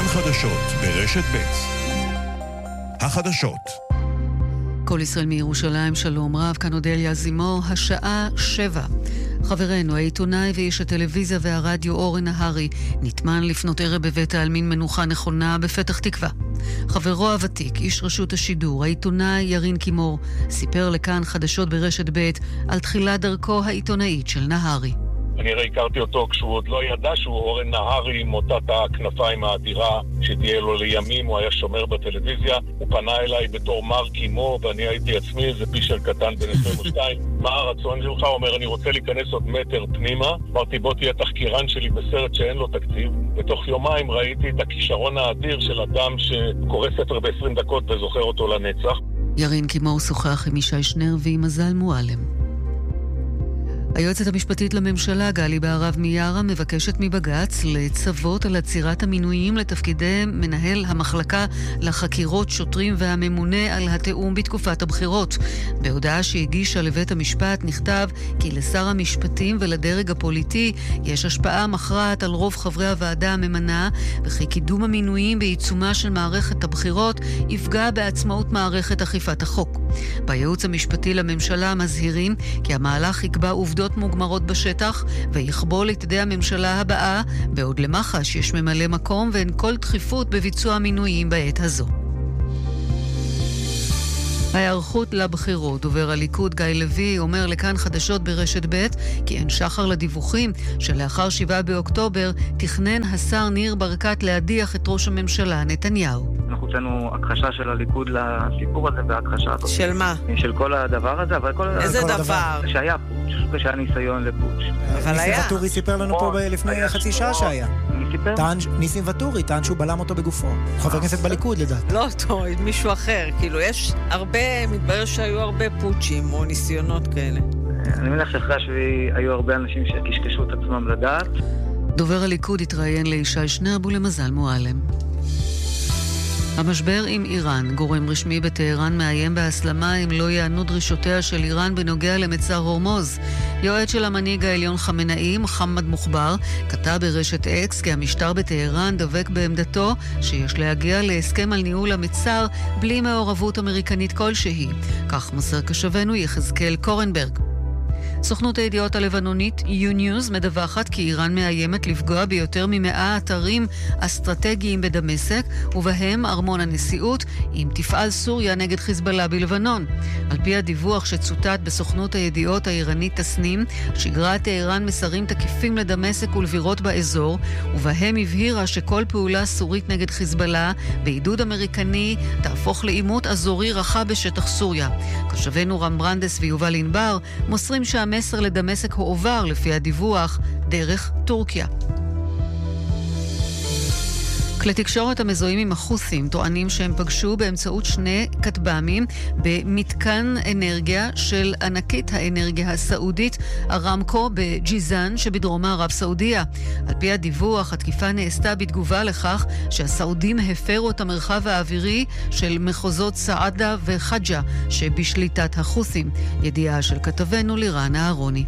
חדשות ברשת ב'. החדשות. כל ישראל מירושלים, שלום רב, כאן אודליה זימור, השעה 7. חברנו, העיתונאי ואיש הטלוויזיה והרדיו אורן נהרי, נטמן לפנות ערב בבית העלמין מנוחה נכונה בפתח תקווה. חברו הוותיק, איש רשות השידור, העיתונאי ירין קימור, סיפר לכאן חדשות ברשת ב' על תחילת דרכו העיתונאית של נהרי. אני הכרתי אותו כשהוא עוד לא ידע שהוא אורן נהרי עם אותת הכנפיים האדירה שתהיה לו לימים, הוא היה שומר בטלוויזיה, הוא פנה אליי בתור מר קימו ואני הייתי עצמי איזה פישר קטן בן 22. מה הרצון שלך? הוא אומר, אני רוצה להיכנס עוד מטר פנימה. אמרתי, בוא תהיה תחקירן שלי בסרט שאין לו תקציב. בתוך יומיים ראיתי את הכישרון האדיר של אדם שקורא ספר ב-20 דקות וזוכר אותו לנצח. ירין קימור שוחח עם ישי שנר ועם מזל מועלם. היועצת המשפטית לממשלה גלי בהרב מיארה מבקשת מבג"ץ לצוות על עצירת המינויים לתפקידי מנהל המחלקה לחקירות שוטרים והממונה על התאום בתקופת הבחירות. בהודעה שהגישה לבית המשפט נכתב כי לשר המשפטים ולדרג הפוליטי יש השפעה מכרעת על רוב חברי הוועדה הממנה, וכי קידום המינויים בעיצומה של מערכת הבחירות יפגע בעצמאות מערכת אכיפת החוק. בייעוץ המשפטי לממשלה מזהירים כי המהלך יקבע עובדות מוגמרות בשטח ויכבול את ידי הממשלה הבאה, בעוד למח"ש יש ממלא מקום ואין כל דחיפות בביצוע מינויים בעת הזו. ההיערכות לבחירות. דובר הליכוד גיא לוי אומר לכאן חדשות ברשת ב' כי אין שחר לדיווחים שלאחר 7 באוקטובר תכנן השר ניר ברקת להדיח את ראש הממשלה נתניהו. אנחנו הוצאנו הכחשה של הליכוד לסיפור הזה והכחשה של מה? של כל הדבר הזה, אבל כל איזה דבר? שהיה פוטש, ושהיה ניסיון לפוטש. אבל היה. ניסים ואטורי סיפר לנו פה לפני חצי שעה שהיה. ניסים ואטורי טען שהוא בלם אותו בגופו. חבר כנסת בליכוד לדעת. לא אותו, מישהו אחר. כאילו יש הרבה, מתברר שהיו הרבה פוטשים או ניסיונות כאלה. אני מניח שאחרי השביעי היו הרבה אנשים שקשקשו את עצמם לדעת. דובר הליכוד התראיין לישי שנר ולמזל מועלם. המשבר עם איראן. גורם רשמי בטהרן מאיים בהסלמה אם לא יענו דרישותיה של איראן בנוגע למצר הורמוז. יועץ של המנהיג העליון חמנאי, מוחמד מוחבר, כתב ברשת אקס כי המשטר בטהרן דבק בעמדתו שיש להגיע להסכם על ניהול המצר בלי מעורבות אמריקנית כלשהי. כך מסר כשבנו יחזקאל קורנברג. סוכנות הידיעות הלבנונית יוניוז מדווחת כי איראן מאיימת לפגוע ביותר מ100 אתרים אסטרטגיים בדמשק, ובהם ארמון הנשיאות, אם תפעל סוריה נגד חיזבאללה בלבנון. על פי הדיווח שצוטט בסוכנות הידיעות האיראנית תסנים, שגרה טהרן מסרים תקיפים לדמשק ולבירות באזור, ובהם הבהירה שכל פעולה סורית נגד חיזבאללה בעידוד אמריקני תהפוך לעימות אזורי רחב בשטח סוריה. כשבנו רם ברנדס ויובל ענבר מוסרים שהמסר לדמשק הועבר לפי הדיווח דרך טורקיה. כלי תקשורת המזוהים עם החות'ים טוענים שהם פגשו באמצעות 2 כטב"מים במתקן אנרגיה של ענקית האנרגיה הסעודית ארמקו בג'יזן שבדרום מערב סעודיה. על פי הדיווח, התקיפה נעשתה בתגובה לכך שהסעודים הפרו את המרחב האווירי של מחוזות סעדה וחג'ה שבשליטת החות'ים. ידיעה של כתבנו לירן אהרוני.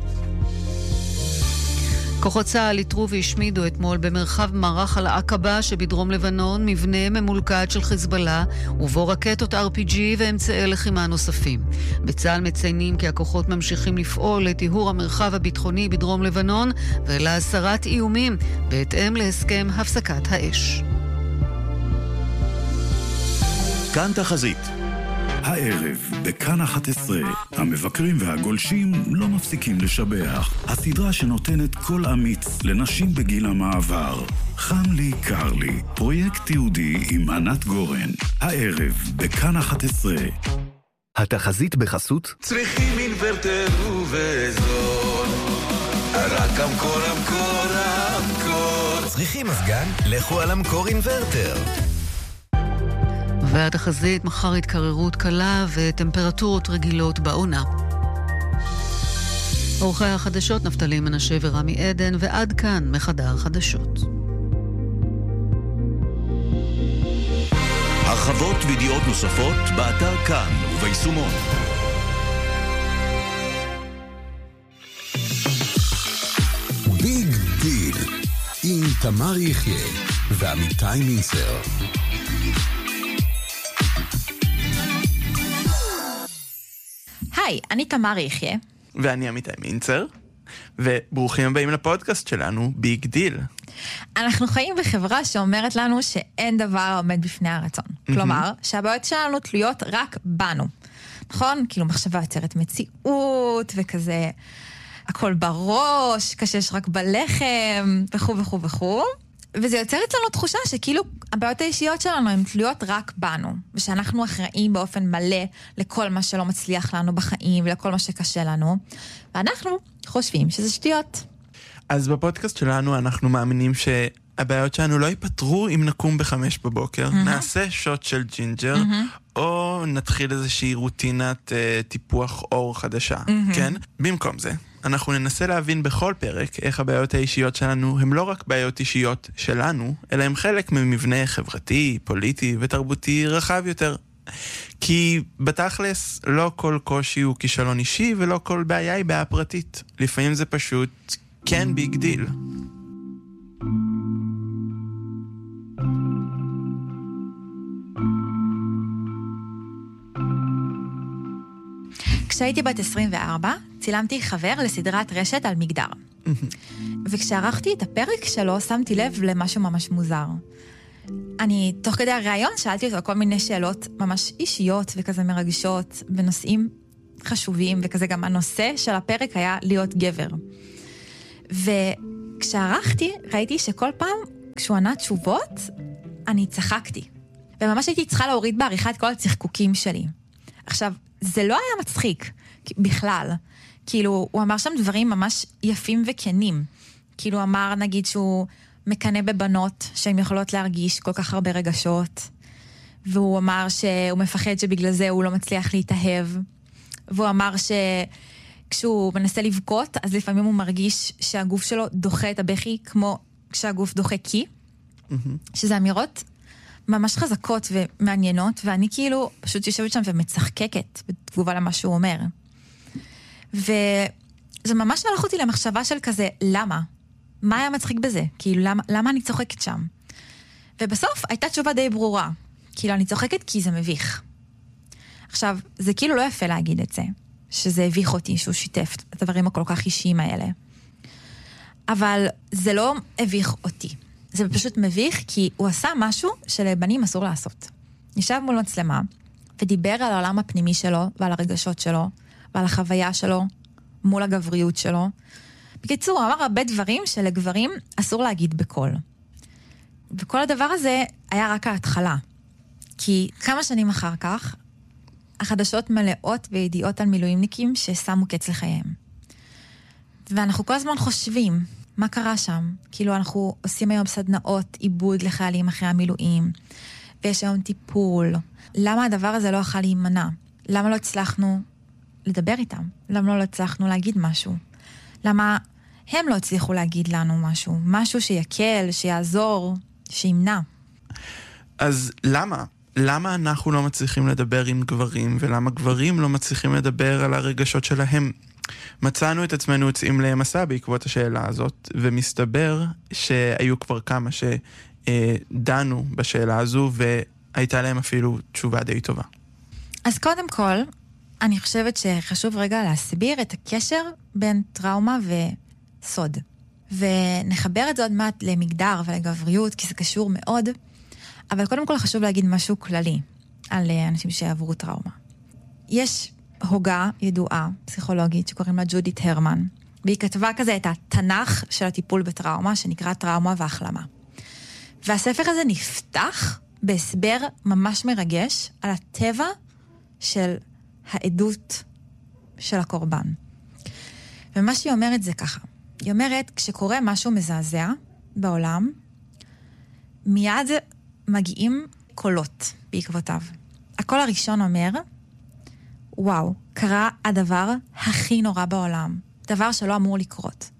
כוחות צה"ל איתרו והשמידו אתמול במרחב מערך אל-עקבה שבדרום לבנון מבנה ממולכד של חיזבאללה ובו רקטות RPG ואמצעי לחימה נוספים. בצה"ל מציינים כי הכוחות ממשיכים לפעול לטיהור המרחב הביטחוני בדרום לבנון ולהסרת איומים בהתאם להסכם הפסקת האש. כאן תחזית. הערב, בכאן 11, המבקרים והגולשים לא מפסיקים לשבח. הסדרה שנותנת קול אמיץ לנשים בגיל המעבר. חם לי, קר לי. פרויקט תיעודי עם ענת גורן. הערב, בכאן 11. התחזית בחסות צריכים אינוורטר ובזול. רק המקור, המקור, המקור. צריכים מזגן? לכו על המקור אינוורטר. והתחזית מחר התקררות קלה וטמפרטורות רגילות בעונה. עורכי החדשות נפתלי מנשה ורמי עדן, ועד כאן מחדר חדשות. הרחבות וידיעות נוספות באתר כאן וביישומון. ביג דיל עם תמר יחיה ועמיתי מינצר. היי, אני תמר יחיה. ואני עמיתי מינצר. וברוכים הבאים לפודקאסט שלנו, ביג דיל. אנחנו חיים בחברה שאומרת לנו שאין דבר עומד בפני הרצון. כלומר, שהבעיות שלנו תלויות רק בנו. נכון? כאילו מחשבה יוצרת מציאות וכזה, הכל בראש, קשש רק בלחם, וכו' וכו' וכו'. וזה יוצר אצלנו תחושה שכאילו הבעיות האישיות שלנו הן תלויות רק בנו, ושאנחנו אחראים באופן מלא לכל מה שלא מצליח לנו בחיים ולכל מה שקשה לנו, ואנחנו חושבים שזה שטויות. אז בפודקאסט שלנו אנחנו מאמינים שהבעיות שלנו לא ייפתרו אם נקום ב5 בבוקר, נעשה שוט של ג'ינג'ר, או נתחיל איזושהי רוטינת טיפוח אור חדשה, כן? במקום זה, אנחנו ננסה להבין בכל פרק איך הבעיות האישיות שלנו הם לא רק בעיות אישיות שלנו, אלא הם חלק ממבנה חברתי, פוליטי ותרבותי רחב יותר. כי בתכלס לא כל קושי הוא כישלון אישי ולא כל בעיה היא בעיה פרטית. לפעמים זה פשוט כן ביג דיל. כשהייתי בת 24, צילמתי חבר לסדרת רשת על מגדר. וכשערכתי את הפרק שלו, שמתי לב למשהו ממש מוזר. אני, תוך כדי הרעיון, שאלתי אותו כל מיני שאלות ממש אישיות וכזה מרגשות, בנושאים חשובים, וכזה גם הנושא של הפרק היה להיות גבר. וכשערכתי, ראיתי שכל פעם, כשהוא ענה תשובות, אני צחקתי. וממש הייתי צריכה להוריד בעריכה את כל הצחקוקים שלי. עכשיו, זה לא היה מצחיק, בכלל. כאילו, הוא אמר שם דברים ממש יפים וכנים. כאילו, הוא אמר, נגיד, שהוא מקנה בבנות, שהן יכולות להרגיש כל כך הרבה רגשות. והוא אמר שהוא מפחד שבגלל זה הוא לא מצליח להתאהב. והוא אמר שכשהוא מנסה לבכות, אז לפעמים הוא מרגיש שהגוף שלו דוחה את הבכי, כמו כשהגוף דוחה קי. שזה אמירות ממש חזקות ומעניינות, ואני כאילו פשוט יושבת שם ומצחקקת בתגובה למה שהוא אומר. וזה ממש הלך אותי למחשבה של כזה, למה? מה היה מצחיק בזה? כאילו, למה אני צוחקת שם? ובסוף הייתה תשובה די ברורה. כאילו, אני צוחקת כי זה מביך. עכשיו, זה כאילו לא יפה להגיד את זה, שזה הביך אותי, שהוא שיתף את הדברים הכל כך אישיים האלה. אבל זה לא הביך אותי. זה פשוט מביך כי הוא עשה משהו שלבנים אסור לעשות. נשב מול מצלמה ודיבר על העולם הפנימי שלו ועל הרגשות שלו ועל החוויה שלו מול הגבריות שלו. בקיצור, הוא אמר הרבה דברים שלגברים אסור להגיד בקול. וכל הדבר הזה היה רק ההתחלה. כי כמה שנים אחר כך, החדשות מלאות וידיעות על מילואימניקים ששמו קץ לחייהם. ואנחנו כל הזמן חושבים, מה קרה שם? כאילו אנחנו עושים היום סדנאות עיבוד לחיילים אחרי המילואים, ויש היום טיפול. למה הדבר הזה לא יכול להימנע? למה לא הצלחנו לדבר איתם? למה לא הצלחנו להגיד משהו? למה הם לא הצליחו להגיד לנו משהו? משהו שיקל, שיעזור, שימנע. אז למה? למה אנחנו לא מצליחים לדבר עם גברים, ולמה גברים לא מצליחים לדבר על הרגשות שלהם? מצאנו את עצמנו יוצאים למסע בעקבות השאלה הזאת, ומסתבר שהיו כבר כמה שדנו בשאלה הזו, והייתה להם אפילו תשובה די טובה. אז קודם כל, אני חושבת שחשוב רגע להסביר את הקשר בין טראומה וסוד. ונחבר את זה עוד מעט למגדר ולגבריות, כי זה קשור מאוד, אבל קודם כל חשוב להגיד משהו כללי על אנשים שעברו טראומה. יש הוגה ידועה, פסיכולוגית, שקוראים לה ג'ודית הרמן, והיא כתבה כזה את התנ"ך של הטיפול בטראומה, שנקרא טראומה והחלמה. והספר הזה נפתח בהסבר ממש מרגש על הטבע של העדות של הקורבן. ומה שהיא אומרת זה ככה. היא אומרת, כשקורה משהו מזעזע בעולם, מיד מגיעים קולות בעקבותיו. הקול הראשון אומר, וואו, קרה הדבר הכי נורא בעולם. דבר שלא אמור לקרות.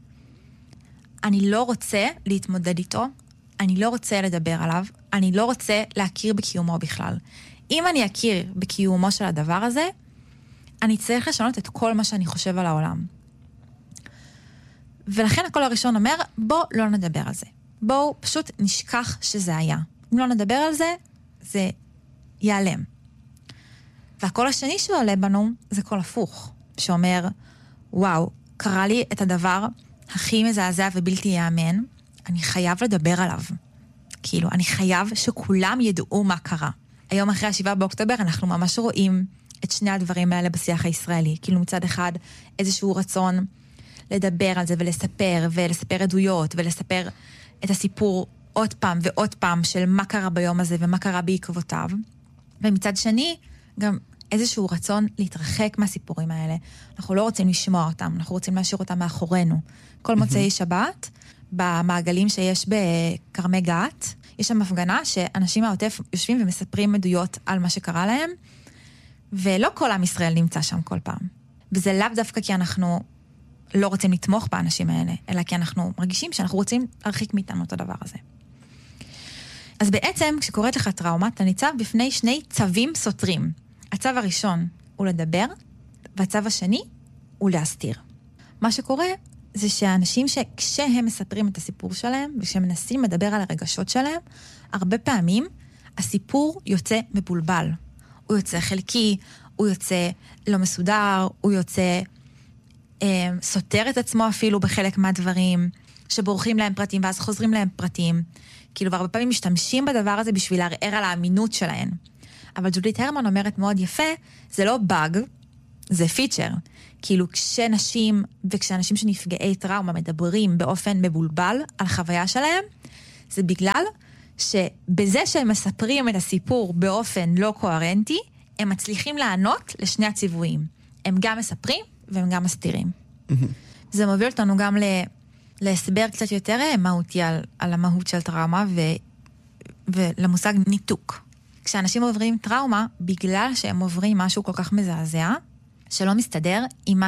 אני לא רוצה להתמודד איתו, אני לא רוצה לדבר עליו, אני לא רוצה להכיר בקיומו בכלל. אם אני אכיר בקיומו של הדבר הזה, אני צריך לשנות את כל מה שאני חושב על העולם. ולכן הקול הראשון אומר, בוא לא נדבר על זה. בואו פשוט נשכח שזה היה. אם לא נדבר על זה, זה ייעלם. והקול השני שעולה בנו זה קול הפוך, שאומר, וואו, קרה לי את הדבר הכי מזעזע ובלתי יאמן, אני חייב לדבר עליו. כאילו, אני חייב שכולם ידעו מה קרה. היום אחרי 7 באוקטובר אנחנו ממש רואים את שני הדברים האלה בשיח הישראלי. כאילו מצד אחד איזשהו רצון לדבר על זה ולספר עדויות ולספר את הסיפור עוד פעם ועוד פעם של מה קרה ביום הזה ומה קרה בעקבותיו. ומצד שני גם איזשהו רצון להתרחק מהסיפורים האלה. אנחנו לא רוצים לשמוע אותם, אנחנו רוצים להשאיר אותם מאחורינו. כל מוצאי שבת, במעגלים שיש בקרמי גת, יש שם הפגנה שאנשים מהעוטף יושבים ומספרים עדויות על מה שקרה להם, ולא כל עם ישראל נמצא שם כל פעם. וזה לאו דווקא כי אנחנו לא רוצים לתמוך באנשים האלה, אלא כי אנחנו מרגישים שאנחנו רוצים להרחיק מאיתנו את הדבר הזה. אז בעצם, כשקוראת לך טראומה, אתה ניצב בפני שני צווים סותרים. הצו הראשון הוא לדבר, והצו השני הוא להסתיר. מה שקורה זה שהאנשים שכשהם מספרים את הסיפור שלהם, וכשהם מנסים לדבר על הרגשות שלהם, הרבה פעמים הסיפור יוצא מבולבל. הוא יוצא חלקי, הוא יוצא לא מסודר, הוא יוצא סותר את עצמו אפילו בחלק מהדברים, שבורחים להם פרטים ואז חוזרים להם פרטים. כאילו, והרבה פעמים משתמשים בדבר הזה בשביל לערער על האמינות שלהן. אבל ג'ודית הרמן אומרת מאוד יפה, זה לא באג, זה פיצ'ר. כאילו, כשנשים וכשאנשים שנפגעי טראומה מדברים באופן מבולבל על חוויה שלהם, זה בגלל שבזה שהם מספרים את הסיפור באופן לא קוהרנטי, הם מצליחים לענות לשני הציוויים. הם גם מספרים והם גם מסתירים. זה מוביל אותנו גם להסבר קצת יותר מהותי על המהות של טראומה ולמושג ניתוק. כשאנשים עוברים טראומה, בגלל שהם עוברים משהו כל כך מזעזע, שלא מסתדר עם מה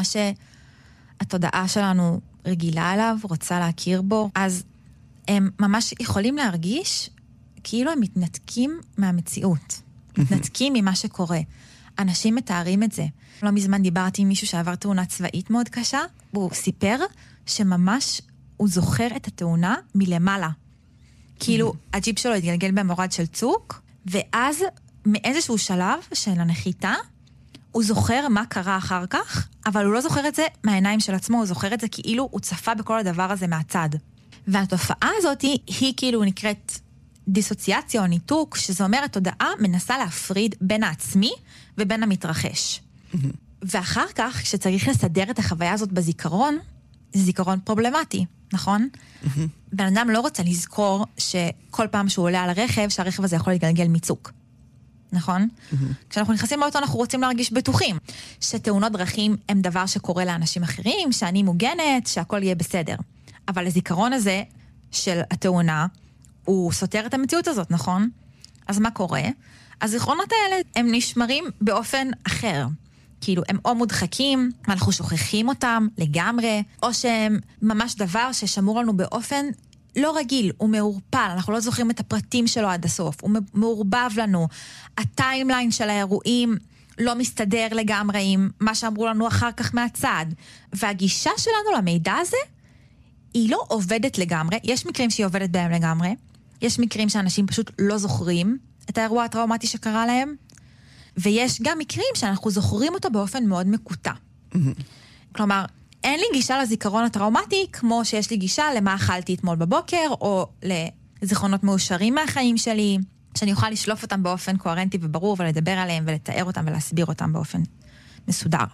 שהתודעה שלנו רגילה אליו, רוצה להכיר בו, אז הם ממש יכולים להרגיש כאילו הם מתנתקים מהמציאות. מתנתקים ממה שקורה. אנשים מתארים את זה. לא מזמן דיברתי עם מישהו שעבר תאונה צבאית מאוד קשה, והוא סיפר שממש הוא זוכר את התאונה מלמעלה. כאילו, הג'יפ שלו התגלגל במורד של צוק, ואז מאיזשהו שלב של הנחיתה, הוא זוכר מה קרה אחר כך, אבל הוא לא זוכר את זה מהעיניים של עצמו, הוא זוכר את זה כאילו הוא צפה בכל הדבר הזה מהצד. והתופעה הזאת היא כאילו נקראת דיסוציאציה או ניתוק, שזה אומר התודעה מנסה להפריד בין העצמי ובין המתרחש. ואחר כך, כשצריך לסדר את החוויה הזאת בזיכרון, זה זיכרון פרובלמטי, נכון? בן אדם לא רוצה לזכור שכל פעם שהוא עולה על הרכב, שהרכב הזה יכול להתגלגל מצוק. נכון? כשאנחנו נכנסים לאוטו, אנחנו רוצים להרגיש בטוחים. שתאונות דרכים הם דבר שקורה לאנשים אחרים, שאני מוגנת, שהכל יהיה בסדר. אבל הזיכרון הזה של התאונה, הוא סותר את המציאות הזאת, נכון? אז מה קורה? הזיכרונות האלה הם נשמרים באופן אחר. כאילו, הם או מודחקים, ואנחנו שוכחים אותם לגמרי, או שהם ממש דבר ששמור לנו באופן לא רגיל, הוא מעורפל, אנחנו לא זוכרים את הפרטים שלו עד הסוף, הוא מעורבב לנו, הטיימליין של האירועים לא מסתדר לגמרי עם מה שאמרו לנו אחר כך מהצד, והגישה שלנו למידע הזה, היא לא עובדת לגמרי, יש מקרים שהיא עובדת בהם לגמרי, יש מקרים שאנשים פשוט לא זוכרים את האירוע הטראומטי שקרה להם, ויש גם מקרים שאנחנו זוכרים אותו באופן מאוד מקוטע. כלומר, אין לי גישה לזיכרון הטראומטי, כמו שיש לי גישה למה אכלתי אתמול בבוקר, או לזיכרונות מאושרים מהחיים שלי, שאני אוכל לשלוף אותם באופן קוהרנטי וברור, ולדבר עליהם ולתאר אותם ולהסביר אותם באופן מסודר.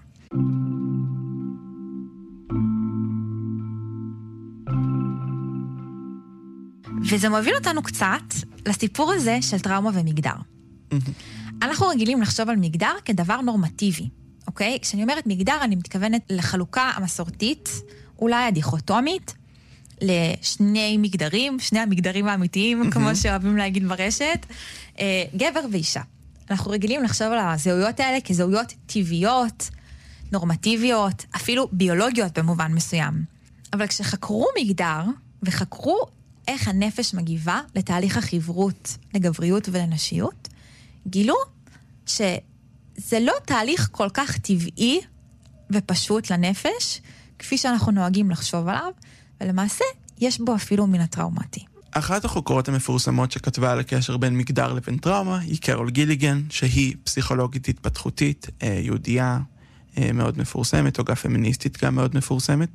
וזה מוביל אותנו קצת לסיפור הזה של טראומה ומגדר. אנחנו רגילים לחשוב על מגדר כדבר נורמטיבי. אוקיי? כשאני אומרת מגדר, אני מתכוונת לחלוקה המסורתית, אולי הדיכוטומית, לשני מגדרים, שני המגדרים האמיתיים, כמו שאוהבים להגיד ברשת, גבר ואישה. אנחנו רגילים לחשוב על הזהויות האלה כזהויות טבעיות, נורמטיביות, אפילו ביולוגיות במובן מסוים. אבל כשחקרו מגדר, וחקרו איך הנפש מגיבה לתהליך החברות, לגבריות ולנשיות, גילו זה לא תהליך כל כך טבעי ופשוט לנפש, כפי שאנחנו נוהגים לחשוב עליו, ולמעשה יש בו אפילו מן הטראומטי. אחת החוקרות המפורסמות שכתבה על הקשר בין מגדר לבין טראומה היא קרול גיליגן, שהיא פסיכולוגית התפתחותית, יהודייה מאוד מפורסמת, הוגה פמיניסטית גם מאוד מפורסמת,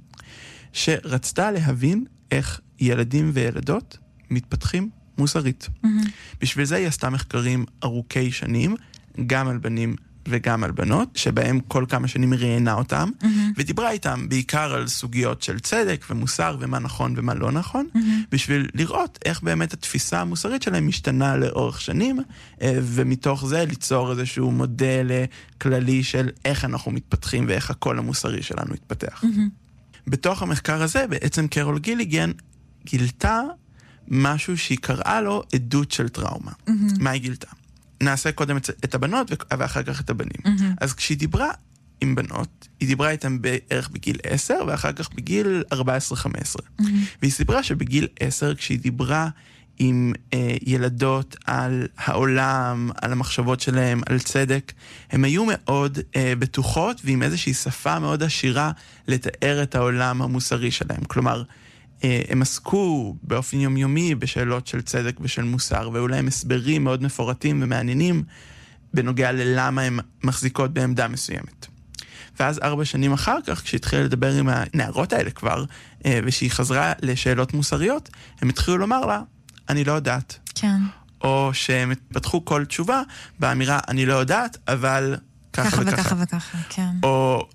שרצתה להבין איך ילדים וילדות מתפתחים מוסרית. בשביל זה היא עשתה מחקרים ארוכי שנים, גם על בנים וגם על בנות, שבהם כל כמה שנים ראיינה אותם, ודיברה איתם בעיקר על סוגיות של צדק ומוסר ומה נכון ומה לא נכון, בשביל לראות איך באמת התפיסה המוסרית שלהם משתנה לאורך שנים, ומתוך זה ליצור איזשהו מודל כללי של איך אנחנו מתפתחים ואיך הקול המוסרי שלנו יתפתח. בתוך המחקר הזה בעצם קרול גיליגן גילתה משהו שהיא קראה לו עדות של טראומה. מה היא גילתה? נעשה קודם את הבנות ואחר כך את הבנים. אז כשהיא דיברה עם בנות, היא דיברה איתם בערך בגיל 10 ואחר כך בגיל 14-15. והיא סיפרה שבגיל 10 כשהיא דיברה עם ילדות על העולם, על המחשבות שלהם, על צדק, הם היו מאוד בטוחות ועם איזושהי שפה מאוד עשירה לתאר את העולם המוסרי שלהם. כלומר, הם עסקו באופן יומיומי בשאלות של צדק ושל מוסר, והיו להם הסברים מאוד מפורטים ומעניינים בנוגע ללמה הם מחזיקות בעמדה מסוימת. ואז 4 שנים אחר כך, כשהתחילה לדבר עם הנערות האלה כבר, ושהיא חזרה לשאלות מוסריות, הם התחילו לומר לה, אני לא יודעת. כן. או שהם פתחו כל תשובה באמירה, אני לא יודעת, אבל ככה וככה. וככה וככה, כן. או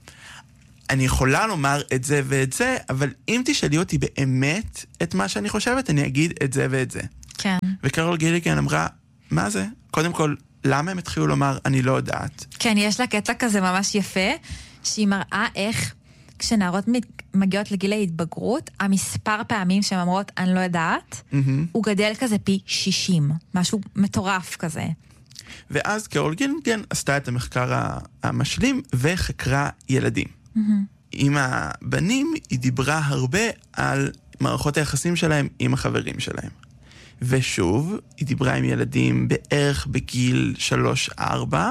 אני יכולה לומר את זה ואת זה, אבל אם תשאלי אותי באמת את מה שאני חושבת, אני אגיד את זה ואת זה. כן. וקרול גיליגן אמרה, מה זה? קודם כל, למה הם התחילו לומר, אני לא יודעת? כן, יש לה קטע כזה ממש יפה, שהיא מראה איך כשנערות מגיעות לגיל ההתבגרות, המספר פעמים שהן אומרות, אני לא יודעת, הוא גדל כזה פי 60. משהו מטורף כזה. ואז קרול גיליגן עשתה את המחקר המשלים וחקרה ילדים. עם הבנים היא דיברה הרבה על מערכות היחסים שלהם עם החברים שלהם. ושוב, היא דיברה עם ילדים בערך בגיל 3-4,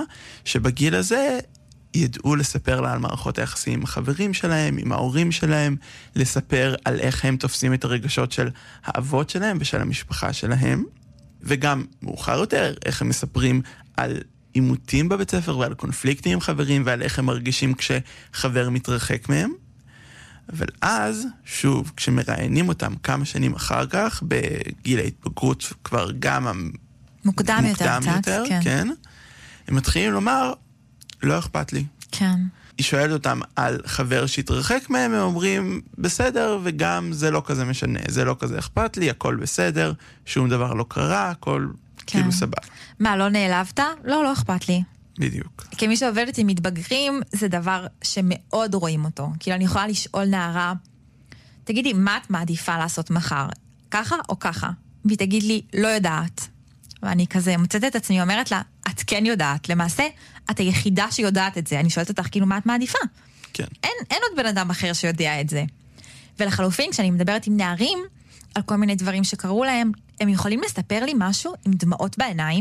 שבגיל הזה ידעו לספר לה על מערכות היחסים עם החברים שלהם, עם ההורים שלהם, לספר על איך הם תופסים את הרגשות של האבות שלהם ושל המשפחה שלהם, וגם מאוחר יותר, איך הם מספרים על עימותים בבית ספר ועל קונפליקטים עם חברים ועל איך הם מרגישים כשחבר מתרחק מהם. אבל אז, שוב, כשמראיינים אותם כמה שנים אחר כך, בגיל ההתבגרות כבר גם מוקדם יותר, כן. הם מתחילים לומר, לא אכפת לי. כן. היא שואלת אותם על חבר שהתרחק מהם, הם אומרים, בסדר, וגם זה לא כזה משנה, זה לא כזה אכפת לי, הכל בסדר, שום דבר לא קרה, הכל כאילו סבבה. מה, לא נעלבת? לא אכפת לי. בדיוק. כמי שעובדת עם מתבגרים, זה דבר שמאוד רואים אותו. כאילו, אני יכולה לשאול נערה, תגידי, מה את מעדיפה לעשות מחר? ככה או ככה? והיא תגיד לי, לא יודעת. ואני כזה מוצאת את עצמי, אומרת לה, את כן יודעת. למעשה, את היחידה שיודעת את זה. אני שואלת אותך, כאילו, מה את מעדיפה? כן. אין עוד בן אדם אחר שיודע את זה. ולחלופין, כשאני מדברת עם נערים, על כל מיני דברים שקרו להם, הם יכולים לספר לי משהו עם דמעות בעיניים,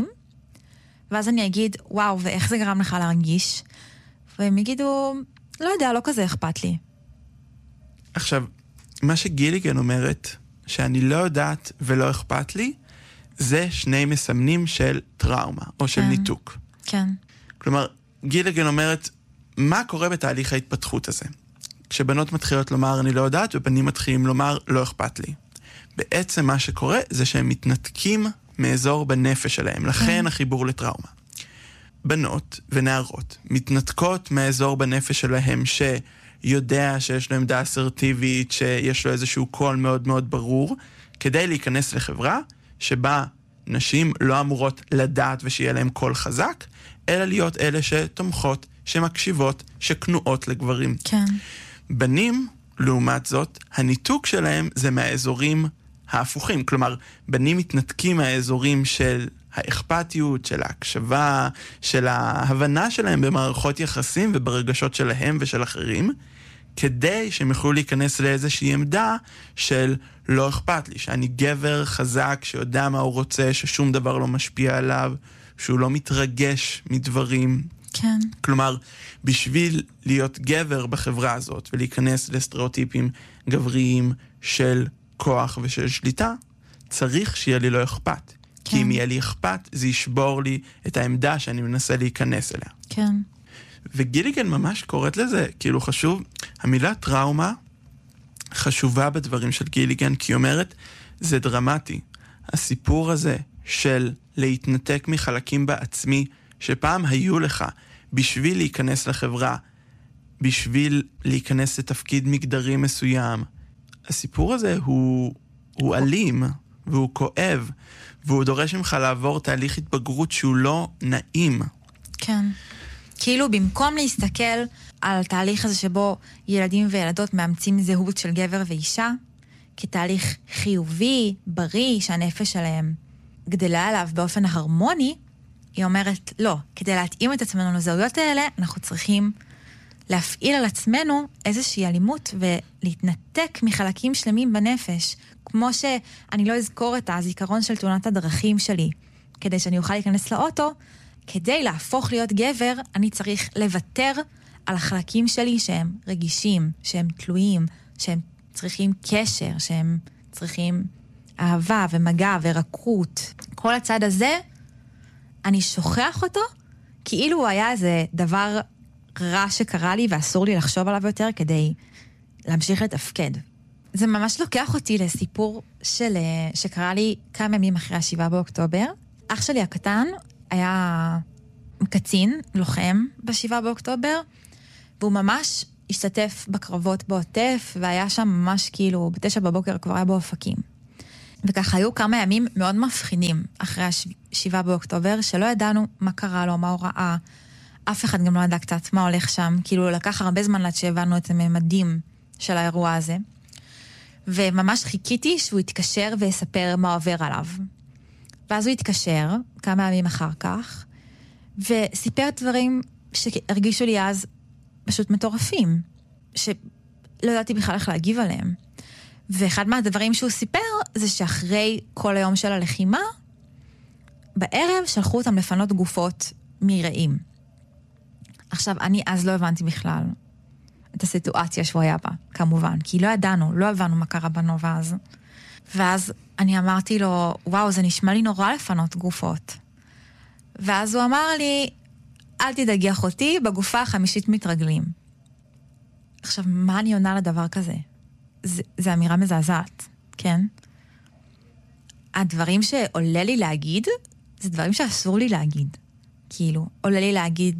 ואז אני אגיד, וואו, ואיך זה גרם לך להרגיש? והם יגידו, לא יודע, לא כזה אכפת לי. עכשיו, מה שגיליגן אומרת, שאני לא יודעת ולא אכפת לי, זה שני מסמנים של טראומה, או של ניתוק. כן. כלומר, גיליגן אומרת, מה קורה בתהליך ההתפתחות הזה? כשבנות מתחילות לומר, אני לא יודעת, ובנים מתחילים לומר, לא אכפת לי. בעצם מה שקורה, זה שהם מתנתקים מאזור בנפש שלהם, לכן החיבור לטראומה. בנות ונערות מתנתקות מהאזור בנפש שלהם שיודע שיש לו עמדה אסרטיבית, שיש לו איזשהו קול מאוד מאוד ברור, כדי להיכנס לחברה שבה נשים לא אמורות לדעת ושיהיה להם קול חזק, אלא להיות אלה שתומכות, שמקשיבות, שכנועות לגברים. כן. בנים, לעומת זאת, הניתוק שלהם זה מהאזורים ההפוכים. כלומר, בנים מתנתקים מהאזורים של האכפתיות, של ההקשבה, של ההבנה שלהם במערכות יחסים וברגשות שלהם ושל אחרים, כדי שהם יוכלו להיכנס לאיזושהי עמדה של לא אכפת לי, שאני גבר חזק שיודע מה הוא רוצה, ששום דבר לא משפיע עליו, שהוא לא מתרגש מדברים. כן. כלומר, בשביל להיות גבר בחברה הזאת ולהיכנס לסטריאוטיפים גבריים של כוח ושל שליטה, צריך שיהיה לי לא אכפת. כן. כי אם יהיה לי אכפת, זה ישבור לי את העמדה שאני מנסה להיכנס אליה. כן. וגיליגן ממש קוראת לזה, כאילו חשוב, המילה טראומה חשובה בדברים של גיליגן, כי היא אומרת, זה דרמטי. הסיפור הזה של להתנתק מחלקים בעצמי, שפעם היו לך, בשביל להיכנס לחברה, בשביל להיכנס לתפקיד מגדרי מסוים. הסיפור הזה הוא אלים, והוא כואב, והוא דורש ממך לעבור תהליך התבגרות שהוא לא נעים. כן. כאילו במקום להסתכל על תהליך הזה שבו ילדים וילדות מאמצים זהות של גבר ואישה, כתהליך חיובי, בריא, שהנפש שלהם גדלה עליו באופן הרמוני, היא אומרת, לא, כדי להתאים את עצמנו לזהויות האלה, אנחנו צריכים להפעיל על עצמנו איזושהי אלימות ולהתנתק מחלקים שלמים בנפש. כמו שאני לא אזכור את הזיכרון של תאונת הדרכים שלי, כדי שאני אוכל להיכנס לאוטו, כדי להפוך להיות גבר, אני צריך לוותר על החלקים שלי שהם רגישים, שהם תלויים, שהם צריכים קשר, שהם צריכים אהבה ומגע ורקות. כל הצד הזה, אני שוכח אותו, כאילו הוא היה איזה דבר רע שקרה לי ואסור לי לחשוב עליו יותר כדי להמשיך לתפקד. זה ממש לוקח אותי לסיפור שקרה לי כמה ימים אחרי 7 באוקטובר. אח שלי הקטן היה קצין, לוחם ב7 באוקטובר, והוא ממש השתתף בקרבות בעוטף, והיה שם ממש כאילו, ב9 בבוקר כבר היה באופקים. וככה היו כמה ימים מאוד מפחידים אחרי 7 באוקטובר, שלא ידענו מה קרה לו, מה הוא ראה. אף אחד גם לא ידע קצת מה הולך שם, כאילו לקח הרבה זמן עד שהבנו את הממדים של האירוע הזה. וממש חיכיתי שהוא יתקשר ויספר מה עובר עליו. ואז הוא התקשר, כמה ימים אחר כך, וסיפר דברים שהרגישו לי אז פשוט מטורפים, שלא ידעתי בכלל איך להגיב עליהם. ואחד מהדברים שהוא סיפר, זה שאחרי כל היום של הלחימה, בערב שלחו אותם לפנות גופות מרעים. עכשיו, אני אז לא הבנתי בכלל את הסיטואציה שהוא היה בה, כמובן, כי לא הבנו מה קרה בנובה אז. ואז אני אמרתי לו, וואו, זה נשמע לי נורא לפנות גופות. ואז הוא אמר לי, אל תדאגי אחותי, בגופה 5 מתרגלים. עכשיו, מה אני עונה לדבר כזה? זה אמירה מזעזעת, כן? הדברים שעולה לי להגיד, זה דברים שאסור לי להגיד. כאילו, עולה לי להגיד,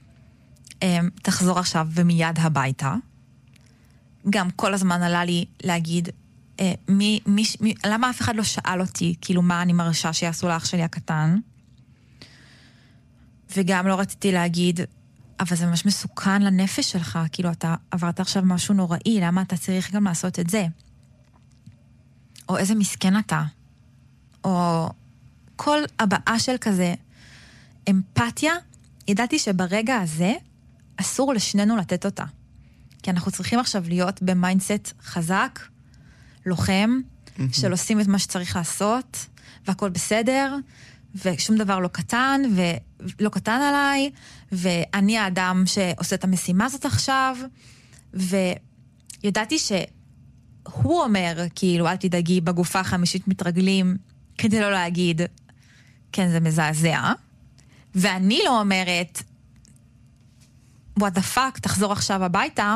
תחזור עכשיו ומיד הביתה. גם כל הזמן עלה לי להגיד, למה אף אחד לא שאל אותי, כאילו מה אני מרשה שיעשו לאח שלי הקטן? וגם לא רציתי להגיד, אבל זה ממש מסוכן לנפש שלך, כאילו אתה עברת עכשיו משהו נוראי, למה אתה צריך גם לעשות את זה? או איזה מסכן אתה? או כל הבאה של כזה אמפתיה, ידעתי שברגע הזה אסור לשנינו לתת אותה. כי אנחנו צריכים עכשיו להיות במיינדסט חזק, לוחם, של עושים את מה שצריך לעשות, והכל בסדר, ושום דבר לא קטן, ולא קטן עליי, ואני האדם שעושה את המשימה הזאת עכשיו, וידעתי שהוא אומר, כאילו, אל תדאגי, בגופה 5 מתרגלים, כדי לא להגיד, כן, זה מזעזע, ואני לא אומרת, what the fuck, תחזור עכשיו הביתה,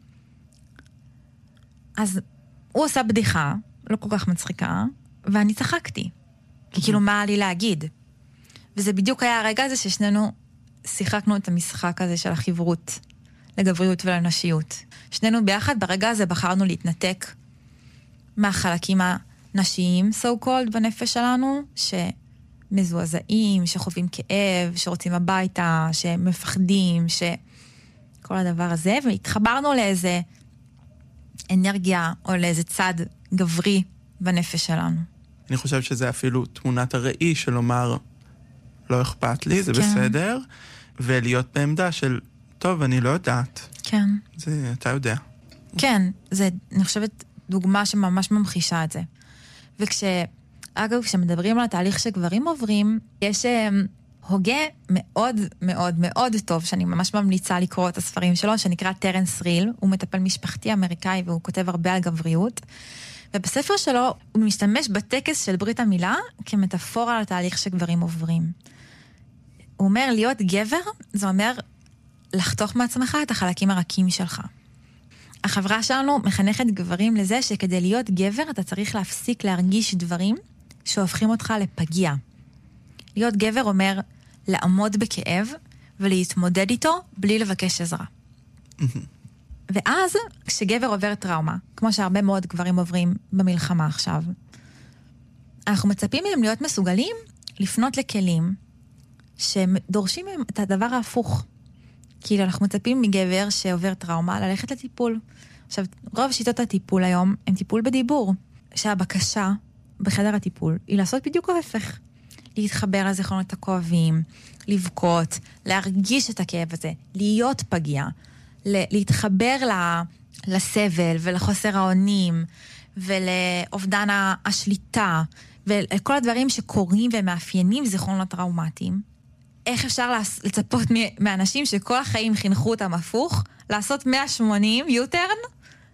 אז הוא עושה בדיחה, לא כל כך מצחיקה, ואני צחקתי. כי כאילו מה לי להגיד? וזה בדיוק היה הרגע הזה ששנינו שיחקנו את המשחק הזה של החברות, לגבריות ולנשיות. שנינו ביחד ברגע הזה בחרנו להתנתק מהחלקים הנשיים, so called, בנפש שלנו, שמזועזעים, שחווים כאב, שרוצים הביתה, שמפחדים, כל הדבר הזה, והתחברנו לאיזה אנרגיה או לאיזה צד גברי בנפש שלנו. אני חושב שזה אפילו תמונת הראי של לומר, לא אכפת לי, זה כן. בסדר, ולהיות בעמדה של, טוב, אני לא יודעת. כן. זה, אתה יודע. כן, זה, אני חושבת, דוגמה שממש ממחישה את זה. אגב, כשמדברים על התהליך שגברים עוברים, יש הוגה מאוד מאוד מאוד טוב, שאני ממש ממליצה לקרוא את הספרים שלו, שנקרא טרנס ריל, הוא מטפל משפחתי אמריקאי, והוא כותב הרבה על גבריות, ובספר שלו הוא משתמש בטקס של ברית המילה כמטאפורה לתהליך שגברים עוברים. הוא אומר, להיות גבר, זה אומר לחתוך מעצמך את החלקים הרכים שלך. החברה שלנו מחנכת גברים לזה שכדי להיות גבר אתה צריך להפסיק להרגיש דברים שהופכים אותך לפגיע. להיות גבר אומר לעמוד בכאב ולהתמודד איתו בלי לבקש עזרה. ואז כשגבר עובר טראומה, כמו שהרבה מאוד גברים עוברים במלחמה עכשיו, אנחנו מצפים מהם להיות מסוגלים לפנות לכלים שדורשים מהם את הדבר ההפוך. כאילו אנחנו מצפים מגבר שעובר טראומה ללכת לטיפול. עכשיו, רוב שיטות הטיפול היום הם טיפול בדיבור, שהבקשה בחדר הטיפול היא לעשות בדיוק ההפך. להתחבר לזיכרונות הכואבים, לבכות, להרגיש את הכאב הזה, להיות פגיע, להתחבר לסבל ולחוסר האונים ולאובדן השליטה ולכל הדברים שקורים ומאפיינים זיכרונות טראומטיים. איך אפשר לצפות מאנשים שכל החיים חינכו אותם הפוך, לעשות 180 U-turn,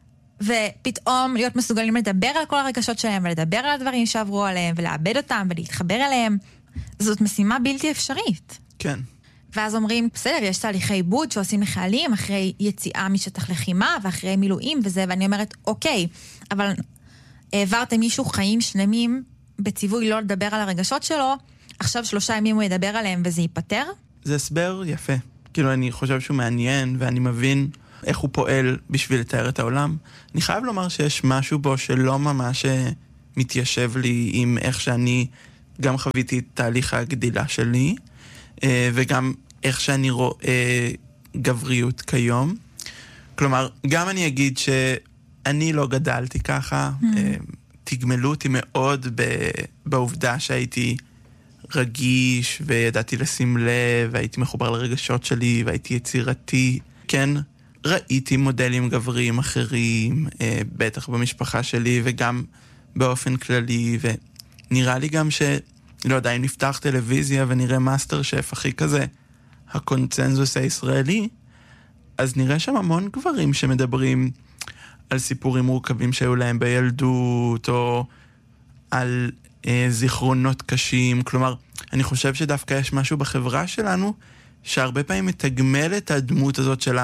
ופתאום להיות מסוגלים לדבר על כל הרגשות שלהם, ולדבר על הדברים שעברו עליהם, ולאבד אותם, ולהתחבר אליהם. זאת משימה בלתי אפשרית. כן. ואז אומרים, בסדר, יש תהליכי עיבוד שעושים לחיילים, אחרי יציאה משטח לחימה, ואחרי מילואים וזה, ואני אומרת, אוקיי, אבל העברתם מישהו חיים שלמים, בציווי לא לדבר על הרגשות שלו, עכשיו 3 ימים הוא ידבר עליהם וזה ייפטר? זה הסבר יפה. כאילו, אני חושב שהוא מעניין, ואני מבין איך הוא פועל בשביל לתאר את העולם. אני חייב לומר שיש משהו בו שלא ממש מתיישב לי עם איך שאני גם חוויתי את תהליך הגדילה שלי, וגם איך שאני רואה גבריות כיום. כלומר, גם אני אגיד שאני לא גדלתי ככה, תגמלו אותי מאוד בעובדה שהייתי רגיש, וידעתי לשים לב, והייתי מחובר לרגשות שלי, והייתי יצירתי. כן, ראיתי מודלים גבריים אחרים, בטח במשפחה שלי, וגם באופן כללי, ונראה לי גם לא יודע, אם נפתח טלוויזיה ונראה מאסטר שף, הכי כזה, הקונצנזוס הישראלי, אז נראה שם המון גברים שמדברים על סיפורים מורכבים שהיו להם בילדות, או על זיכרונות קשים. כלומר, אני חושב שדווקא יש משהו בחברה שלנו, שהרבה פעמים מתגמל את הדמות הזאת של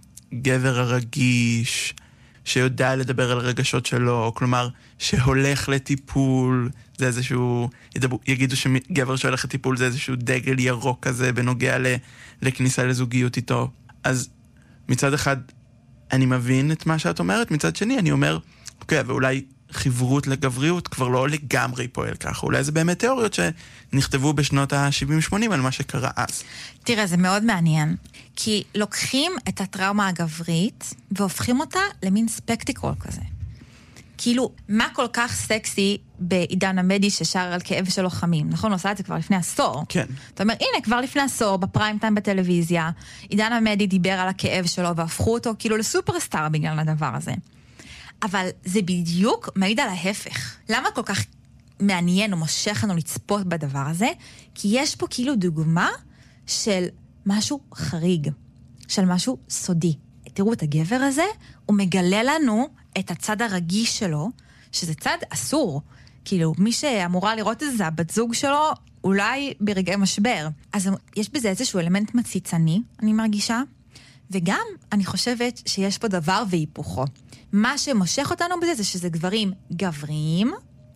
הגבר הרגיש, שיודע לדבר על הרגשות שלו, כלומר, שהולך לטיפול, זה איזשהו, יגידו שגבר שהולך לטיפול זה איזשהו דגל ירוק כזה, בנוגע לכניסה לזוגיות איתו. אז מצד אחד, אני מבין את מה שאת אומרת, מצד שני, אני אומר, אוקיי, ואולי חברות לגבריות כבר לא לגמרי פועל ככה, אולי זה באמת תיאוריות שנכתבו בשנות ה-70-80 על מה שקרה אז. תראה, זה מאוד מעניין, כי לוקחים את הטראומה הגברית והופכים אותה למין ספקטיקול כזה. כאילו, מה כל כך סקסי בעידן המדי ששר על כאב של לוחמים? נכון, הוא עושה את זה כבר לפני עשור. כן. זאת אומרת, הנה, כבר לפני עשור, בפריים טיים בטלוויזיה, עידן המדי דיבר על הכאב שלו, והפכו אותו כאילו לסופרסטאר בגלל הדבר הזה. אבל זה בדיוק מעיד על ההפך. למה כל כך מעניין או מושך לנו לצפות בדבר הזה? כי יש פה כאילו דוגמה של משהו חריג, של משהו סודי. תראו את הגבר הזה, הוא מגלה לנו את הצד הרגיש שלו, שזה צד אסור. כאילו, מי שאמורה לראות את זה, הבת זוג שלו, אולי ברגעי משבר. אז יש בזה איזשהו אלמנט מציצני, אני מרגישה, וגם אני חושבת שיש פה דבר והיפוכו. מה שמושך אותנו בזה זה שזה גברים גבריים,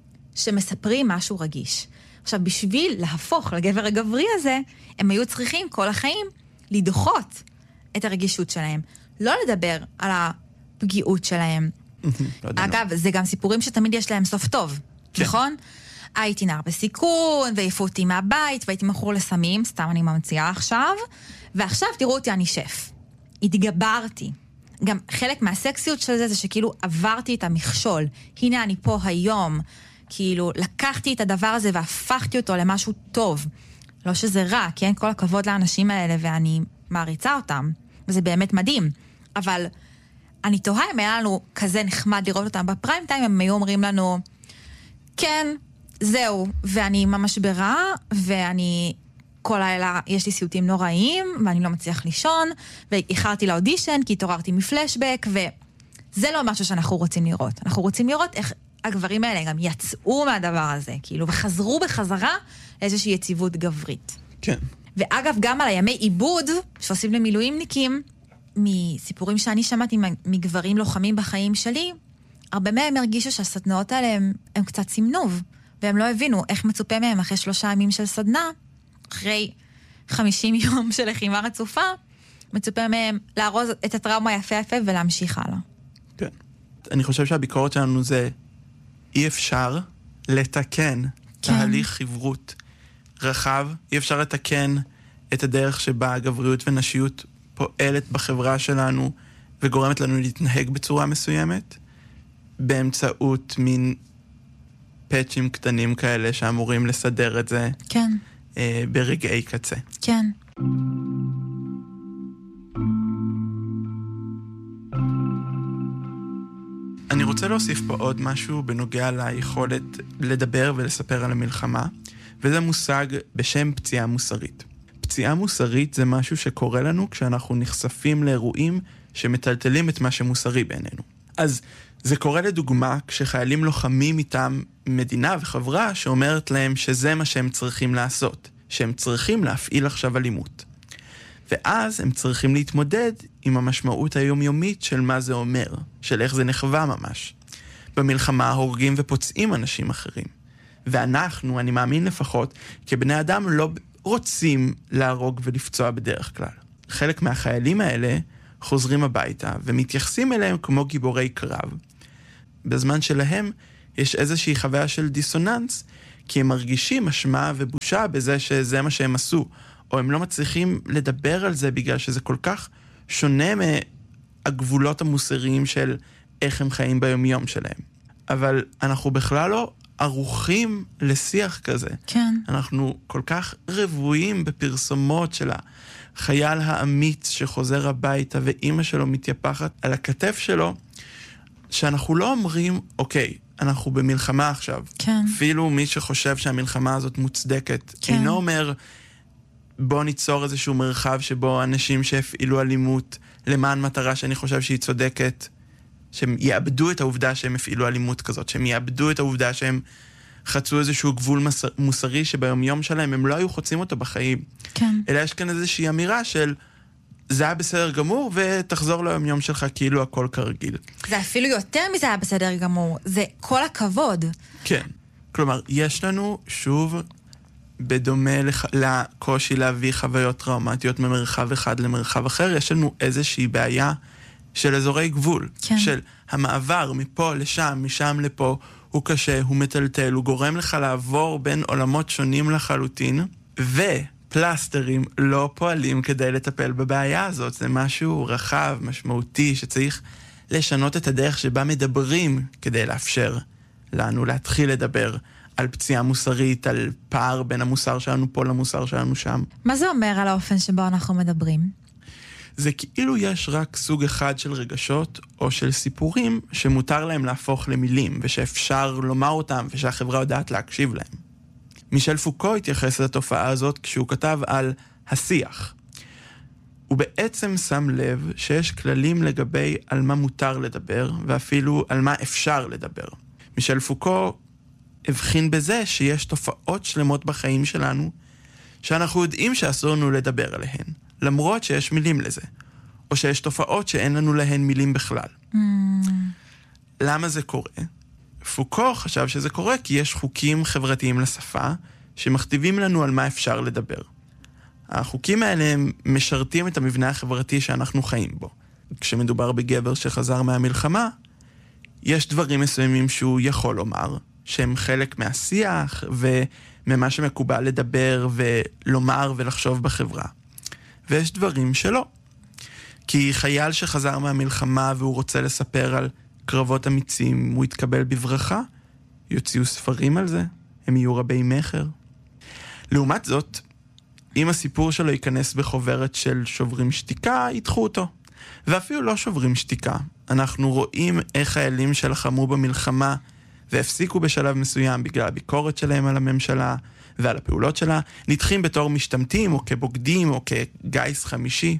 שמספרים משהו רגיש. עכשיו, בשביל להפוך לגבר הגברי הזה, הם היו צריכים כל החיים לדחות את הרגישות שלהם. לא לדבר על הפגיעות שלהם. אגב, זה גם סיפורים שתמיד יש להם סוף טוב, נכון? הייתי נער בסיכון, והעיפו אותי מהבית, והייתי מכור לסמים, סתם אני ממציאה עכשיו, ועכשיו תראו אותי, אני שף. התגברתי. גם חלק מהסקסיות של זה שכאילו עברתי את המכשול. הנה אני פה היום. כאילו לקחתי את הדבר הזה והפכתי אותו למשהו טוב. לא שזה רע, כן? כל הכבוד לאנשים האלה ואני מעריצה אותם. וזה באמת מדהים. אבל אני תוהה אם היה לנו כזה נחמד לראות אותם בפריים טיים, הם היו אומרים לנו, כן, זהו, ואני ממש ברע, ואני כל לילה יש לי סיוטים נוראים, ואני לא מצליח לישון, ואיחרתי לאודישן, כי התעוררתי מפלשבק, וזה לא משהו שאנחנו רוצים לראות. אנחנו רוצים לראות איך הגברים האלה גם יצאו מהדבר הזה, כאילו, וחזרו בחזרה לאיזושהי יציבות גברית. כן. ואגב, גם על הימי עיבוד, שעושים למילואימניקים, מסיפורים שאני שמעתי מגברים לוחמים בחיים שלי, הרבה מהם הרגישו שהסדנאות האלה הם קצת סמנוב, והם לא הבינו איך מצופה מהם אחרי 3 ימים של סדנה, אחרי 50 יום של לחימה רצופה, מצופה מהם לארוז את הטראומה יפה ולהמשיך הלאה. כן. אני חושב שהביקורת שלנו זה אי אפשר לתקן תהליך חברות רחב, אי אפשר לתקן את הדרך שבה גבריות ונשיות פועלת בחברה שלנו וגורמת לנו להתנהג בצורה מסוימת, באמצעות מין פאצ'ים קטנים כאלה שאמורים לסדר את זה כן. ברגעי קצה. כן. אני רוצה להוסיף פה עוד משהו בנוגע ליכולת לדבר ולספר על המלחמה, וזה מושג בשם פציעה מוסרית. פציעה מוסרית זה משהו שקורה לנו כשאנחנו נחשפים לאירועים שמטלטלים את מה שמוסרי בעינינו. אז זה קורה לדוגמה כשחיילים לוחמים איתם מדינה וחברה שאומרת להם שזה מה שהם צריכים לעשות, שהם צריכים להפעיל עכשיו אלימות. ואז הם צריכים להתמודד עם המשמעות היומיומית של מה זה אומר, של איך זה נחווה ממש. במלחמה הורגים ופוצעים אנשים אחרים. ואנחנו, אני מאמין לפחות, כבני אדם לא רוצים להרוג ולפצוע בדרך כלל. חלק מהחיילים האלה חוזרים הביתה ומתייחסים אליהם כמו גיבורי קרב. בזמן שלהם יש איזושהי חוויה של דיסוננס, כי הם מרגישים אשמה ובושה בזה שזה מה שהם עשו, או הם לא מצליחים לדבר על זה בגלל שזה כל כך שונה מהגבולות המוסריים של איך הם חיים ביומיום שלהם. אבל אנחנו בכלל לא ערוכים לשיח כזה. כן. אנחנו כל כך רבועים בפרסומות של החייל האמיץ שחוזר הביתה ואימא שלו מתייפחת על הכתף שלו, שאנחנו לא אומרים, אוקיי, אנחנו במלחמה עכשיו. כן. אפילו מי שחושב שהמלחמה הזאת מוצדקת, כן. אינו אומר, בוא ניצור איזשהו מרחב שבו אנשים שהפעילו אלימות למען מטרה שאני חושב שהיא צודקת, שהם יאבדו את העובדה שהם הפעילו אלימות כזאת, שהם יאבדו את העובדה שהם חצו איזשהו גבול מוסרי שביומיום שלהם הם לא היו חוצים אותו בחיים. כן. אלא יש כאן איזושהי אמירה של זה היה בסדר גמור ותחזור ליומיום שלך כאילו הכל כרגיל. זה אפילו יותר מזה היה בסדר גמור, זה כל הכבוד. כן. כלומר, יש לנו שוב בדומה לקושי להביא חוויות טראומטיות ממרחב אחד למרחב אחר, יש לנו איזושהי בעיה של אזורי גבול, כן. של המעבר מפה לשם, משם לפה, הוא קשה, הוא מטלטל, הוא גורם לך לעבור בין עולמות שונים לחלוטין, ופלסטרים לא פועלים כדי לטפל בבעיה הזאת. זה משהו רחב, משמעותי, שצריך לשנות את הדרך שבה מדברים כדי לאפשר לנו להתחיל לדבר על פציעה מוסרית, על פער בין המוסר שלנו פה למוסר שלנו שם. מה זה אומר על האופן שבו אנחנו מדברים? זה כאילו יש רק סוג אחד של רגשות או של סיפורים שמותר להם להפוך למילים ושאפשר לומר אותם ושהחברה יודעת להקשיב להם. מישל פוקו התייחס לתופעה הזאת כשהוא כתב על השיח. הוא בעצם שם לב שיש כללים לגבי על מה מותר לדבר ואפילו על מה אפשר לדבר. מישל פוקו הבחין בזה שיש תופעות שלמות בחיים שלנו שאנחנו יודעים שאסור לנו לדבר עליהן, למרות שיש מילים לזה, או שיש תופעות שאין לנו להן מילים בכלל. למה זה קורה? פוקו חשב שזה קורה כי יש חוקים חברתיים לשפה שמכתיבים לנו על מה אפשר לדבר. החוקים האלה הם משרתים את המבנה החברתי שאנחנו חיים בו. כשמדובר בגבר שחזר מהמלחמה, יש דברים מסוימים שהוא יכול לומר, שהם חלק מהשיח וממה שמקובל לדבר ולומר ולחשוב בחברה. ויש דברים שלא. כי חייל שחזר מהמלחמה והוא רוצה לספר על קרבות אמיצים, הוא יתקבל בברכה, יוציאו ספרים על זה, הם יהיו רבי מחר. לעומת זאת, אם הסיפור שלו ייכנס בחוברת של שוברים שתיקה, ידחו אותו. ואפילו לא שוברים שתיקה. אנחנו רואים איך חיילים שלחמו במלחמה והפסיקו בשלב מסוים בגלל הביקורת שלהם על הממשלה ועל הפעולות שלה, נדחים בתור משתמטים או כבוגדים או כגייס חמישי.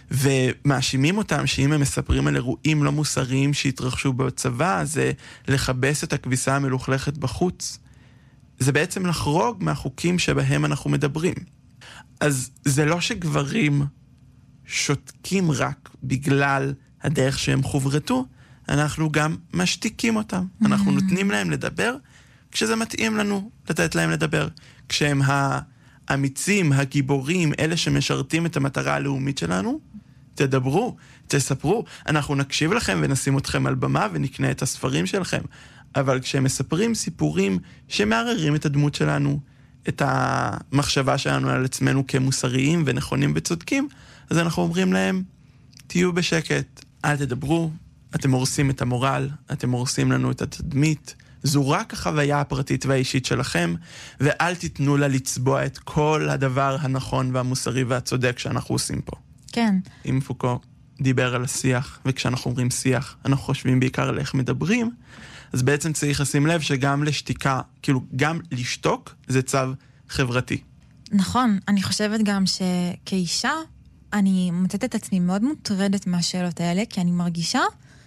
ומאשימים אותם שאם הם מספרים על אירועים לא מוסריים שהתרחשו בצבא, זה לחבס את הכביסה המלוכלכת בחוץ. זה בעצם לחרוג מהחוקים שבהם אנחנו מדברים. אז זה לא שגברים שותקים רק בגלל הדרך שהם חוברתו, אנחנו גם משתיקים אותם. אנחנו נותנים להם לדבר כשזה מתאים לנו לתת להם לדבר. כשהם האמיצים, הגיבורים, אלה שמשרתים את המטרה הלאומית שלנו, תדברו, תספרו. אנחנו נקשיב לכם ונשים אתכם על במה ונקנה את הספרים שלכם. אבל כשהם מספרים סיפורים שמערערים את הדמות שלנו, את המחשבה שלנו על עצמנו כמוסריים ונכונים וצודקים, אז אנחנו אומרים להם, תהיו בשקט, אל תדברו, אתם הורסים את המורל, אתם הורסים לנו את התדמית, זו רק החוויה הפרטית והאישית שלכם, ואל תיתנו לה לצבוע את כל הדבר הנכון והמוסרי והצודק שאנחנו עושים פה. כן. אם פוקו דיבר על השיח, וכשאנחנו אומרים שיח, אנחנו חושבים בעיקר על איך מדברים, אז בעצם צריך לשים לב שגם לשתיקה, כאילו גם לשתוק, זה צו חברתי. נכון, אני חושבת גם שכאישה, אני מוצאת את עצמי מאוד מוטרדת מהשאלות האלה, כי אני מרגישה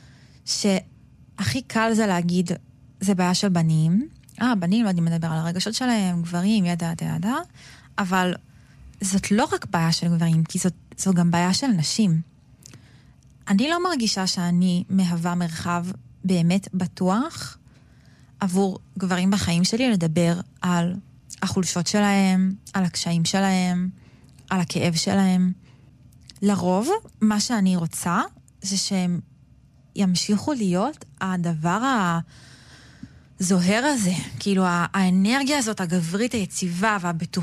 שהכי קל זה להגיד, זה בעיה של בנים, בנים לא יודעים לדבר על הרגשות שלהם, גברים, ידע, אבל זאת לא רק בעיה של גברים, כי זו גם בעיה של נשים. אני לא מרגישה שאני מהווה מרחב באמת בטוח עבור גברים בחיים שלי לדבר על החולשות שלהם, על הקשיים שלהם, על הכאב שלהם. לרוב, מה שאני רוצה זה שהם ימשיכו להיות הדבר הזוהר הזה, כאילו האנרגיה הזאת הגברית היציבה והבטוחה,